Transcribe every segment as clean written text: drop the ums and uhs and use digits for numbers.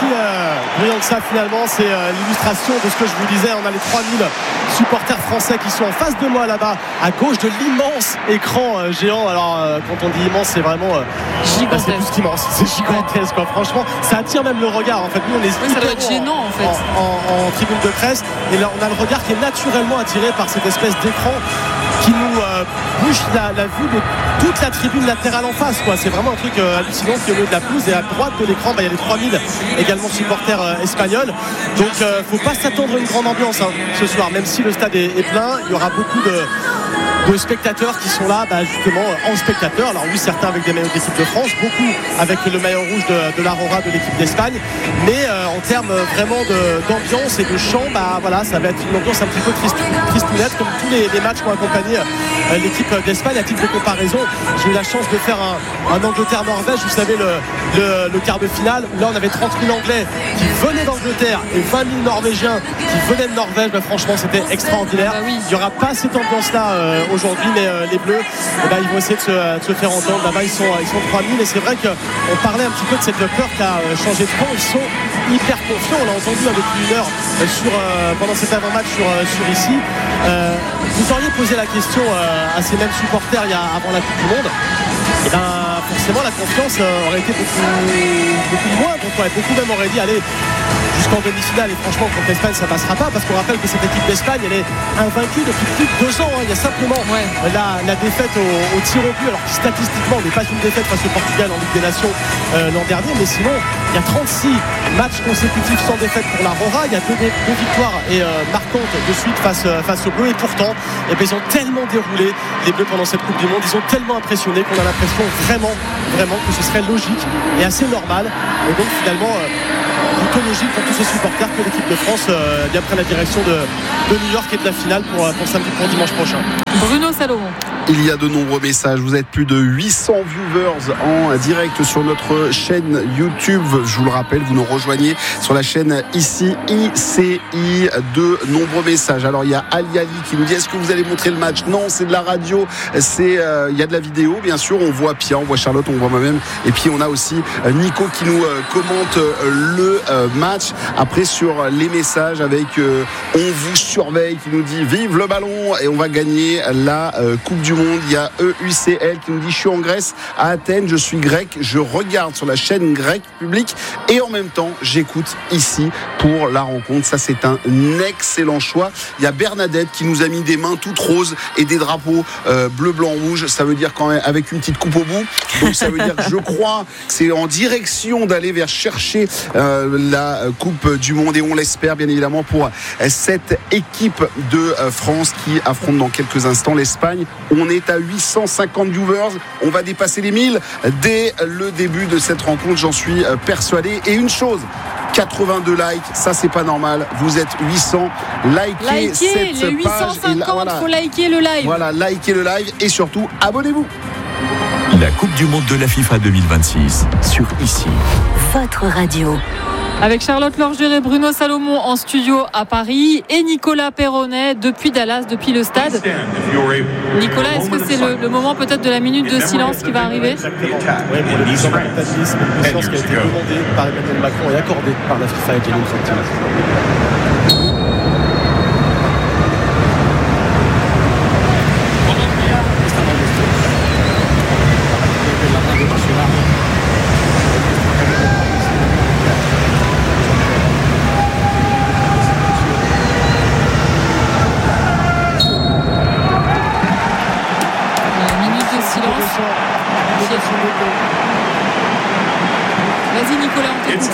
brillant que ça finalement. C'est l'illustration de ce que je vous disais. On a les 3000 supporters français qui sont en face de moi là-bas, à gauche de l'immense écran géant. Alors quand on dit immense, c'est vraiment gigantesque. C'est plus qu'immense, c'est gigantesque quoi. Franchement, ça attire même le regard. En fait, nous on est ça doit être gênant en fait. En tribune de presse, et là on a le regard qui est naturellement attiré par cette espèce d'écran qui nous bouche la vue de toute la tribune latérale en face quoi. C'est vraiment un truc hallucinant qui est au milieu de la pelouse, et à droite de l'écran il y a les 3000 également supporters espagnols. Donc faut pas s'attendre à une grande ambiance ce soir, même si le stade est plein. Il y aura beaucoup de spectateurs qui sont là justement en spectateurs. Alors oui, certains avec des maillots de l'équipe de France, beaucoup avec le maillot rouge de l'Aurora de l'équipe d'Espagne, mais en termes vraiment d'ambiance et de chant, voilà, ça va être une ambiance un petit peu tristounette comme tous les matchs qui ont accompagné l'équipe d'Espagne. À titre de comparaison, j'ai eu la chance de faire un Angleterre-Norvège, vous savez le quart de finale, là on avait 30 000 Anglais qui venaient d'Angleterre et 20 000 Norvégiens qui venaient de Norvège. Franchement c'était extraordinaire. Oui. Il n'y aura pas cette ambiance là aujourd'hui, mais les Bleus ils vont essayer de se faire entendre. Là-bas ils sont 3000, et c'est vrai qu'on parlait un petit peu de cette peur qui a changé de camp. Ils sont hyper confiants, on l'a entendu depuis une heure pendant cet avant-match sur ici. Vous auriez posé la question à ces mêmes supporters avant la Coupe du Monde, et forcément la confiance aurait été beaucoup moins. Donc beaucoup même auraient dit allez jusqu'en demi-finale, et franchement contre l'Espagne ça passera pas, parce qu'on rappelle que cette équipe d'Espagne elle est invaincue depuis plus de 2 ans. Il y a simplement la défaite au tir au but, alors que statistiquement n'est pas une défaite face au Portugal en Ligue des Nations l'an dernier, mais sinon il y a 36 matchs consécutifs sans défaite pour l'Aurora. Il y a deux victoires marquantes de suite face aux Bleus, et pourtant ils ont tellement déroulé les Bleus pendant cette Coupe du Monde, ils ont tellement impressionné qu'on a l'impression vraiment que ce serait logique et assez normal, et donc finalement plutôt logique pour tous ces supporters que l'équipe de France prenne la direction de New York et de la finale pour dimanche prochain. Bruno Salomon. Il y a de nombreux messages. Vous êtes plus de 800 viewers en direct sur notre chaîne YouTube. Je vous le rappelle, vous nous rejoignez sur la chaîne ici, ICI. De nombreux messages. Alors il y a Ali Ali qui nous dit: est-ce que vous allez montrer le match? Non, c'est de la radio. Il y a de la vidéo, bien sûr. On voit Pia, on voit Charlotte, on voit moi-même. Et puis on a aussi Nico qui nous commente le match. Après sur les messages avec on vous surveille qui nous dit vive le ballon et on va gagner la Coupe du Monde. Il y a EUCL qui nous dit: je suis en Grèce, à Athènes, je suis grec, je regarde sur la chaîne grecque publique et en même temps j'écoute ici pour la rencontre. Ça c'est un excellent choix. Il y a Bernadette qui nous a mis des mains toutes roses et des drapeaux bleu, blanc, rouge. Ça veut dire quand même avec une petite coupe au bout. Donc ça veut dire que je crois que c'est en direction d'aller vers chercher la Coupe du Monde, et on l'espère bien évidemment pour cette équipe de France qui affronte dans quelques instants l'Espagne. On est à 850 viewers, on va dépasser les 1000 dès le début de cette rencontre, j'en suis persuadé. Et une chose, 82 likes, ça c'est pas normal. Vous êtes 800, likez cette les 850, page. faut liker le live. Voilà, likez le live et surtout abonnez-vous. La Coupe du Monde de la FIFA 2026 sur ici. Votre radio. Avec Charlotte Lorger et Bruno Salomon en studio à Paris, et Nicolas Perronnet depuis Dallas, depuis le stade. Nicolas, est-ce que c'est le moment peut-être de la minute de silence qui va arriver? Exactement. Oui, pour le président Patrice, une silence qui a été demandée par Emmanuel Macron et accordée par la FIFA et Gianni Infantino. Vas-y Nicolas, on t'écoute.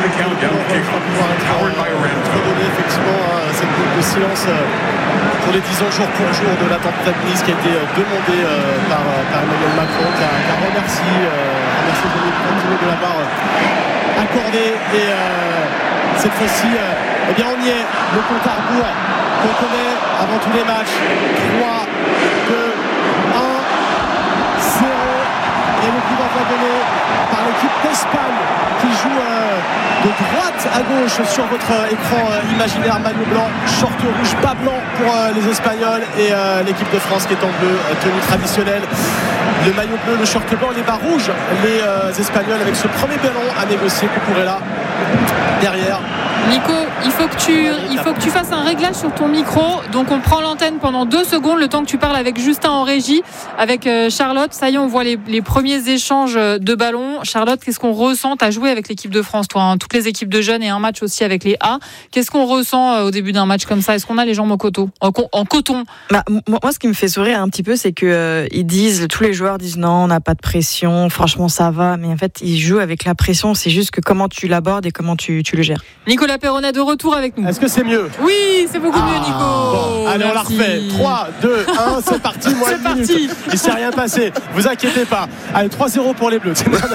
Effectivement, cette minute de silence pour les 10 ans jour pour jour de l'attentat de Nice qui a été demandé par Emmanuel Macron, qui a remercié Gianni Infantino de l'avoir accordé. Et cette fois-ci, on y est, le compte à rebours qu'on connaît avant tous les matchs. 3, 2, 1, 0. Et le coup d'envoi donné par l'équipe d'Espagne qui joue de droite à gauche sur votre écran imaginaire. Maillot blanc, short rouge, bas blanc pour les Espagnols, et l'équipe de France qui est en bleu, tenue traditionnelle. Le maillot bleu, le short blanc, les bas rouges, les Espagnols avec ce premier ballon à négocier. Cucurella derrière. Nico, il faut que tu fasses un réglage sur ton micro. Donc on prend l'antenne pendant 2 secondes, le temps que tu parles avec Justin en régie, avec Charlotte. Ça y est, on voit les premiers échanges de ballons. Charlotte, qu'est-ce qu'on ressent? Tu as joué avec l'équipe de France, toi, toutes les équipes de jeunes et un match aussi avec les A. Qu'est-ce qu'on ressent au début d'un match comme ça? Est-ce qu'on a les jambes en coton? Moi, ce qui me fait sourire un petit peu, c'est que tous les joueurs disent non, on n'a pas de pression, franchement ça va. Mais en fait, ils jouent avec la pression. C'est juste que comment tu l'abordes et comment tu le gères. Nicolas Perronnet de retour avec nous. Est-ce que c'est mieux? Oui, c'est beaucoup mieux, Nico. Bon, allez, on la refait. 3, 2, 1, c'est parti. C'est parti. Il ne s'est rien passé. Vous inquiétez pas. Allez, 3-0 pour les Bleus.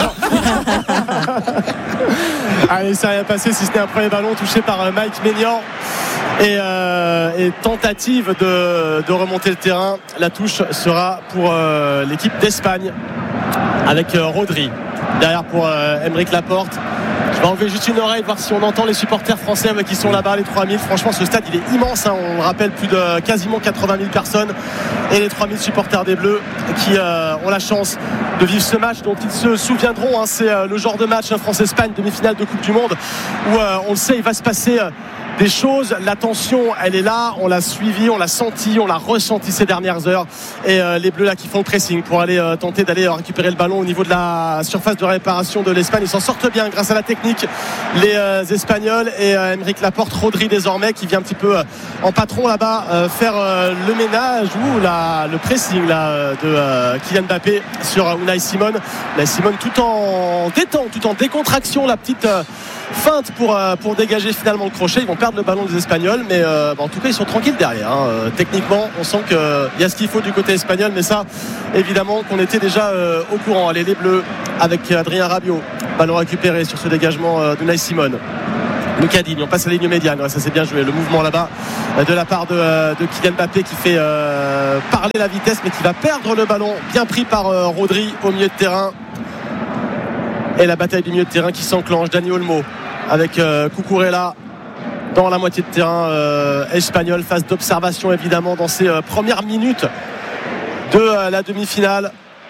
Allez, il ne s'est rien passé si c'était un premier ballon touché par Mike Maignan. Et tentative de remonter le terrain. La touche sera pour l'équipe d'Espagne avec Rodri derrière pour Aymeric Laporte. Je vais enlever juste une oreille, voir si on entend les supporters français qui sont là-bas, les 3000. Franchement, ce stade, il est immense, hein. On le rappelle, plus de quasiment 80 000 personnes. Et les 3000 supporters des Bleus qui ont la chance de vivre ce match dont ils se souviendront, hein. C'est le genre de match, France-Espagne, demi-finale de Coupe du Monde, où on le sait, il va se passer des choses. La tension, elle est là, on l'a suivi, on l'a senti, on l'a ressenti ces dernières heures. Et les Bleus là qui font le pressing pour aller tenter d'aller récupérer le ballon au niveau de la surface de réparation de l'Espagne. Ils s'en sortent bien grâce à la technique, les Espagnols. Et Aymeric Laporte, Rodri désormais, qui vient un petit peu en patron là-bas faire le ménage ou le pressing là, de Kylian Mbappé sur Unai Simon. Unai Simon tout en détente, tout en décontraction, la petite feinte pour dégager finalement le crochet. Ils vont perdre le ballon des Espagnols, mais en tout cas ils sont tranquilles derrière, hein. Techniquement on sent qu'il y a ce qu'il faut du côté espagnol, mais ça évidemment qu'on était déjà au courant. Allez, les Bleus avec Adrien Rabiot, ballon récupéré sur ce dégagement d'Unai Simon. Lucas Digne, on passe à la ligne médiane. Ouais, ça c'est bien joué, le mouvement là-bas de la part de Kylian Mbappé qui fait parler la vitesse, mais qui va perdre le ballon, bien pris par Rodri au milieu de terrain. Et la bataille du milieu de terrain qui s'enclenche. Dani Olmo avec Cucurella dans la moitié de terrain espagnol. Phase d'observation évidemment dans ces premières minutes de la demi-finale,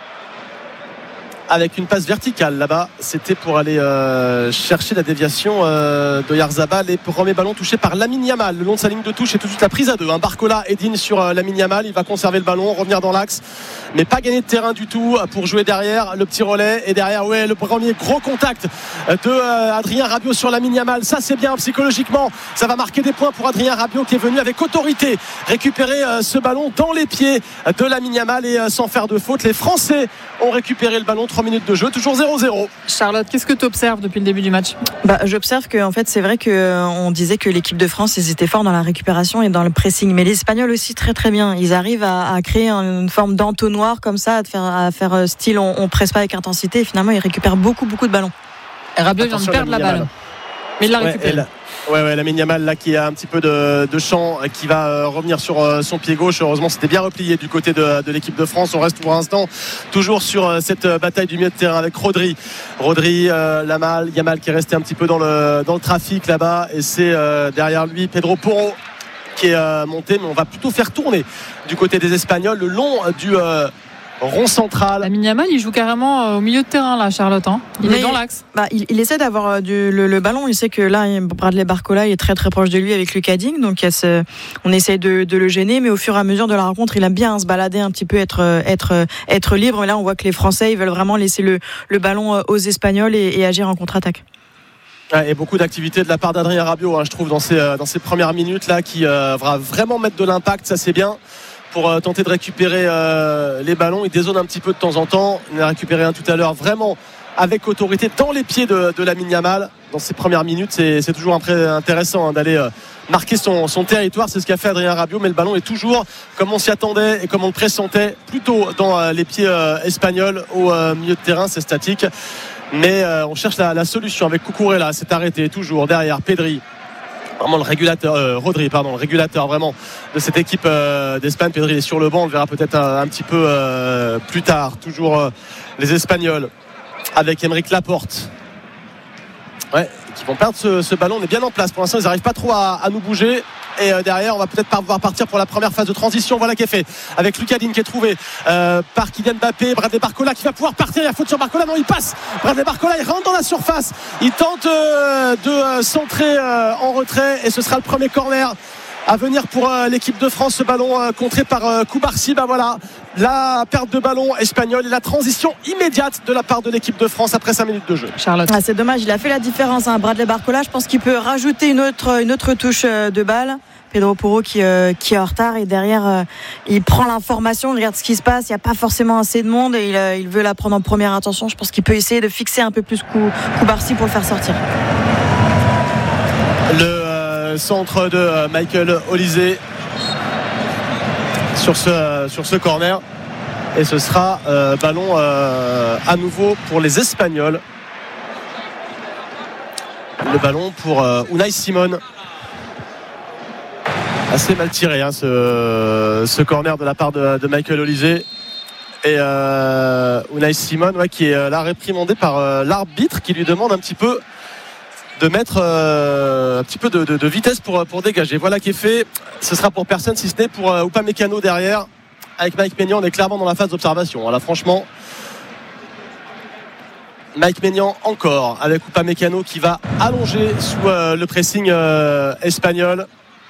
avec une passe verticale là-bas. C'était pour aller chercher la déviation de Yarzabal. Les premiers ballons touchés par Lamine Yamal le long de sa ligne de touche, et tout de suite la prise à deux. Barcola et Digne sur Lamine Yamal. Il va conserver le ballon, revenir dans l'axe, mais pas gagner de terrain du tout pour jouer derrière. Le petit relais, et derrière le premier gros contact de Adrien Rabiot sur Lamine Yamal. Ça c'est bien psychologiquement, ça va marquer des points pour Adrien Rabiot qui est venu avec autorité récupérer ce ballon dans les pieds de Lamine Yamal et sans faire de faute. Les Français ont récupéré le ballon. 3 minutes de jeu, toujours 0-0. Charlotte, qu'est-ce que tu observes depuis le début du match? J'observe que en fait, c'est vrai qu'on disait que l'équipe de France, ils étaient forts dans la récupération et dans le pressing, mais les Espagnols aussi très très bien. Ils arrivent à créer une forme d'entonnoir comme ça, à faire style on presse pas avec intensité, et finalement ils récupèrent beaucoup de ballons. Et Rabiot vient de perdre la balle, mais il l'a récupéré. Lamine Yamal là qui a un petit peu de champ, qui va revenir sur son pied gauche. Heureusement c'était bien replié du côté de l'équipe de France. On reste pour l'instant toujours sur cette bataille du milieu de terrain avec Rodri, Yamal qui est resté un petit peu dans le trafic là-bas, et c'est derrière lui Pedro Porro qui est monté, mais on va plutôt faire tourner du côté des Espagnols le long du rond central. Lamine Yamal, il joue carrément au milieu de terrain là, Charlotte, hein. Il est dans l'axe. Il essaie d'avoir le ballon. Il sait que là, Bradley Barcola est très très proche de lui avec Lucas Digne, donc on essaye de le gêner, mais au fur et à mesure de la rencontre, il aime bien se balader un petit peu, être libre. Mais là, on voit que les Français, ils veulent vraiment laisser le ballon aux Espagnols et agir en contre-attaque. Et beaucoup d'activité de la part d'Adrien Rabiot, hein, je trouve, dans ces premières minutes là, qui va vraiment mettre de l'impact. Ça c'est bien, pour tenter de récupérer les ballons. Il dézone un petit peu de temps en temps. Il a récupéré un tout à l'heure vraiment avec autorité dans les pieds de Lamine Yamal dans ces premières minutes. C'est toujours intéressant, hein, d'aller marquer son territoire. C'est ce qu'a fait Adrien Rabiot, mais le ballon est toujours, comme on s'y attendait et comme on le pressentait, plutôt dans les pieds espagnols au milieu de terrain. C'est statique, mais on cherche la solution avec Cucurella. C'est arrêté toujours derrière Pedri, vraiment le régulateur vraiment de cette équipe d'Espagne. Pedri est sur le banc, on le verra peut-être un petit peu plus tard. Toujours les Espagnols avec Aymeric Laporte, qui vont perdre ce ballon. On est bien en place pour l'instant, ils n'arrivent pas trop à nous bouger. et derrière on va peut-être pouvoir partir pour la première phase de transition. Voilà qui est fait avec Lucadine qui est trouvé par Kylian Mbappé. Bradley Barcola qui va pouvoir partir. Il y a faute sur Barcola, non, il passe. Bradley Barcola, il rentre dans la surface, il tente de centrer en retrait et ce sera le premier corner à venir pour l'équipe de France. Ce ballon contré par Koubarsi. Voilà la perte de ballon espagnole et la transition immédiate de la part de l'équipe de France après 5 minutes de jeu. Charlotte. C'est dommage, il a fait la différence, Bradley Barcola. Je pense qu'il peut rajouter une autre touche de balle. Pedro Porro qui est en retard et derrière il prend l'information, il regarde ce qui se passe, il n'y a pas forcément assez de monde et il veut la prendre en première intention. Je pense qu'il peut essayer de fixer un peu plus Koubarsi pour le faire sortir. Le centre de Michael Olise sur ce corner et ce sera ballon à nouveau pour les Espagnols. Le ballon pour Unai Simon. Assez mal tiré ce corner de la part de Michael Olise et Unai Simon qui est là réprimandé par l'arbitre qui lui demande un petit peu de mettre un petit peu de vitesse pour dégager. Voilà qui est fait. Ce sera pour personne si ce n'est pour Upamecano derrière. Avec Mike Maignan, on est clairement dans la phase d'observation. Là franchement, Mike Maignan encore avec Upamecano qui va allonger sous le pressing espagnol.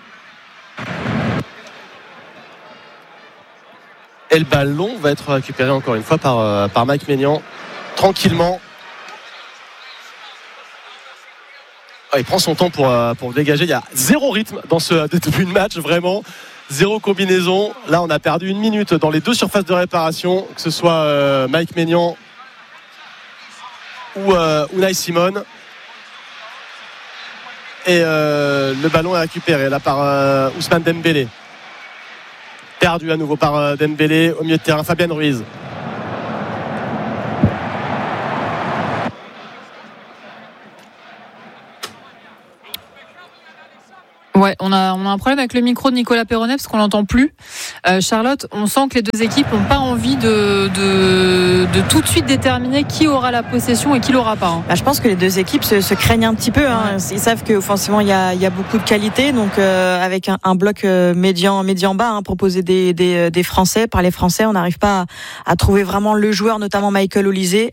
Et le ballon va être récupéré encore une fois par Mike Maignan tranquillement. Il prend son temps pour dégager. Il y a zéro rythme dans ce début de match, vraiment zéro combinaison. Là on a perdu 1 minute dans les 2 surfaces de réparation, que ce soit Mike Maignan ou Unai Simon. Et le ballon est récupéré là par Ousmane Dembélé. Perdu à nouveau par Dembélé au milieu de terrain. Fabien Ruiz. Ouais, on a un problème avec le micro de Nicolas Perronnet parce qu'on l'entend plus. Charlotte, on sent que les deux équipes n'ont pas envie de tout de suite déterminer qui aura la possession et qui l'aura pas. Je pense que les deux équipes se craignent un petit peu. Ouais. Ils savent qu'offensivement il y a beaucoup de qualité, donc avec un bloc médian bas proposé des Français par les Français, on n'arrive pas à trouver vraiment le joueur, notamment Michael Olise,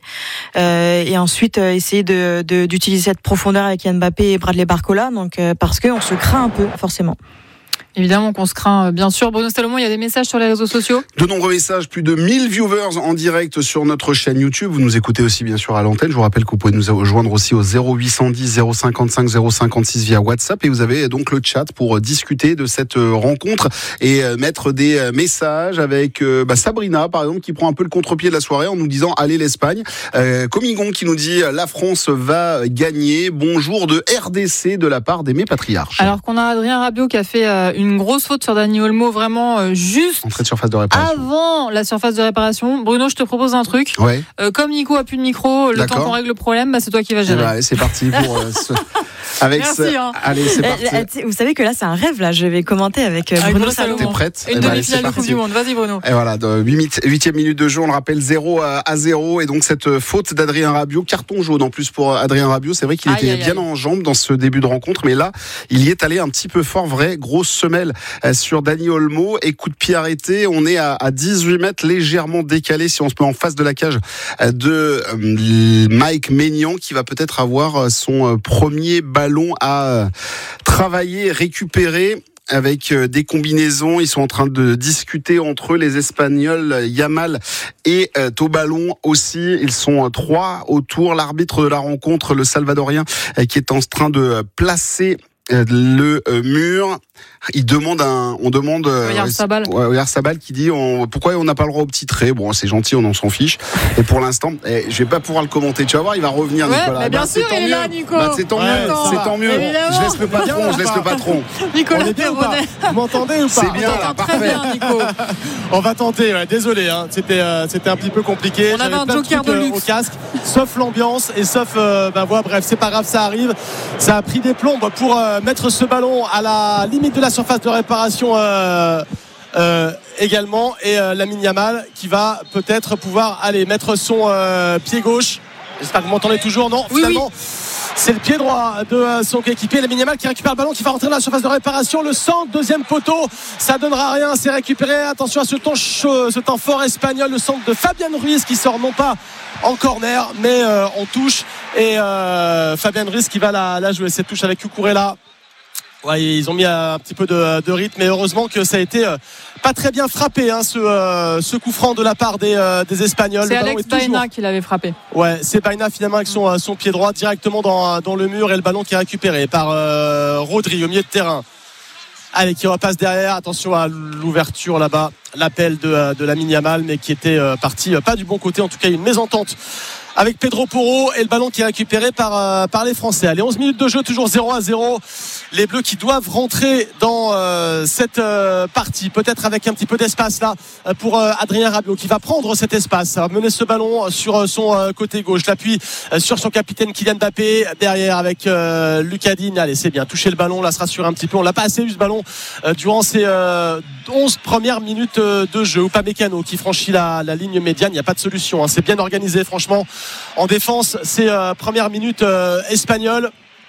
et ensuite essayer d'utiliser cette profondeur avec Yann Mbappé et Bradley Barcola, donc parce qu'on se craint un peu forcément. Évidemment qu'on se craint, bien sûr. Bruno Salomon, il y a des messages sur les réseaux sociaux. De nombreux messages, plus de 1000 viewers en direct sur notre chaîne YouTube. Vous nous écoutez aussi bien sûr à l'antenne. Je vous rappelle que vous pouvez nous rejoindre aussi au 0810 055 056 via WhatsApp. Et vous avez donc le chat pour discuter de cette rencontre et mettre des messages avec Sabrina par exemple qui prend un peu le contre-pied de la soirée en nous disant allez l'Espagne. Comigon qui nous dit la France va gagner. Bonjour de RDC de la part d'Aimé Patriarche. Alors qu'on a Adrien Rabiot qui a fait une grosse faute sur Dani Olmo, vraiment juste entrée de surface de réparation. Avant la surface de réparation. Bruno, je te propose un truc. Ouais. Comme Nico a plus de micro, le temps qu'on règle le problème, c'est toi qui vas gérer. Allez, c'est parti pour avec merci. Allez, c'est parti. Vous savez que là, c'est un rêve. Là, je vais commenter avec Bruno Salomon. T'es prête? Une demi-finale de Coupe du Monde. Vas-y, Bruno. Et voilà, 8e minute de jeu, on le rappelle 0-0. Et donc, cette faute d'Adrien Rabiot, carton jaune en plus pour Adrien Rabiot. C'est vrai qu'il était bien en jambes dans ce début de rencontre, mais là, il y est allé un petit peu fort, vrai. Grosse semelle sur Dani Olmo et coup de pied arrêté. On est à 18 mètres, légèrement décalé si on se met en face de la cage de Mike Maignan qui va peut-être avoir son premier ballon à travailler, récupérer. Avec des combinaisons, ils sont en train de discuter entre eux, les Espagnols, Yamal et Tobalon aussi. Ils sont 3 autour. L'arbitre de la rencontre, le Salvadorien, qui est en train de placer le mur. On demande Oyarzabal qui dit pourquoi on n'a pas le droit au petit trait. Bon, c'est gentil, on en s'en fiche. Et pour l'instant, je vais pas pouvoir le commenter. Tu vas voir, il va revenir, Nicolas. Mais bien sûr, il est là, Nico. C'est tant mieux. Je laisse le patron. Nicolas, vous m'entendez ou pas? C'est bien, là, parfait. Nico. On va tenter. Désolé, c'était un petit peu compliqué. On avait un joker de luxe au casque, sauf l'ambiance et sauf bref, c'est pas grave, ça arrive. Ça a pris des plombes pour mettre ce ballon à la limite de la surface de réparation également, et Lamine Yamal qui va peut-être pouvoir aller mettre son pied gauche. J'espère que vous m'entendez toujours. Non, finalement C'est le pied droit de son coéquipier, Lamine Yamal, qui récupère le ballon, qui va rentrer dans la surface de réparation. Le centre, deuxième poteau, ça donnera rien, c'est récupéré. Attention à ce temps fort espagnol, le centre de Fabian Ruiz qui sort non pas en corner mais en touche, et Fabian Ruiz qui va la jouer cette touche avec Cucurella. Ouais, ils ont mis un petit peu de rythme, mais heureusement que ça a été pas très bien frappé, hein, ce coup franc de la part des Espagnols. C'est Alex Baena qui l'avait frappé. Ouais, c'est Baena finalement avec son pied droit directement dans le mur, et le ballon qui est récupéré par Rodri au milieu de terrain. Allez, qui repasse derrière. Attention à l'ouverture là-bas, l'appel de Lamine Yamal, mais qui était parti pas du bon côté. En tout cas, une mésentente avec Pedro Porro, et le ballon qui est récupéré par les Français. Allez, 11 minutes de jeu, toujours 0-0. Les Bleus qui doivent rentrer dans cette partie, peut-être avec un petit peu d'espace là pour Adrien Rabiot, qui va prendre cet espace, mener ce ballon sur son côté gauche, l'appui sur son capitaine Kylian Mbappé derrière avec Lucas Digne. Allez, c'est bien, toucher le ballon là, se rassurer un petit peu. On l'a pas assez eu ce ballon durant ces 11 premières minutes de jeu. Upamecano qui franchit la ligne médiane, il n'y a pas de solution, hein. C'est bien organisé franchement en défense, ces premières minutes espagnoles,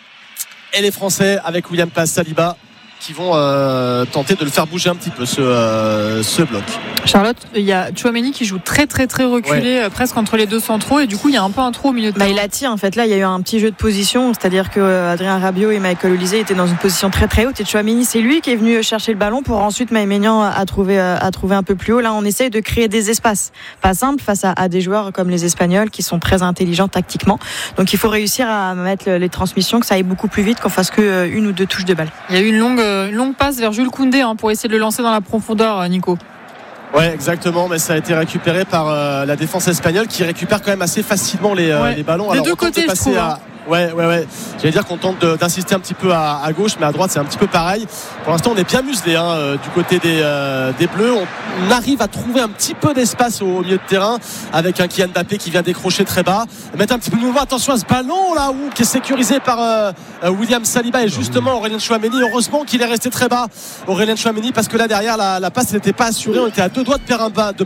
et les Français avec William Saliba qui vont tenter de le faire bouger un petit peu ce bloc. Charlotte, il y a Tchouaméni qui joue très très très reculé, ouais, presque entre les deux centraux, et du coup il y a un peu un trou au milieu de terrain. Il attire en fait. Là il y a eu un petit jeu de position, c'est-à-dire que Adrien Rabiot et Michael Olise étaient dans une position très très haute, et Tchouaméni c'est lui qui est venu chercher le ballon pour ensuite Maïmenian a trouvé un peu plus haut. Là on essaye de créer des espaces, pas simple face à des joueurs comme les Espagnols qui sont très intelligents tactiquement, donc il faut réussir à mettre les transmissions, que ça aille beaucoup plus vite, qu'on fasse que une ou deux touches de balle. Il y a eu une longue passe vers Jules Koundé, hein, pour essayer de le lancer dans la profondeur, Nico. Ouais, exactement, mais ça a été récupéré par la défense espagnole, qui récupère quand même assez facilement les ballons. Des deux côtés, je trouve. Ouais. J'allais dire qu'on tente d'insister un petit peu à gauche, mais à droite c'est un petit peu pareil. Pour l'instant on est bien muselé, hein, du côté des Bleus. On arrive à trouver un petit peu d'espace au milieu de terrain avec un Kylian Mbappé qui vient décrocher très bas, mettre un petit peu de mouvement. Attention à ce ballon là qui est sécurisé par William Saliba, et justement Aurélien Tchouaméni. Heureusement qu'il est resté très bas, Aurélien Tchouaméni, parce que là derrière la passe n'était pas assurée. On était à deux doigts de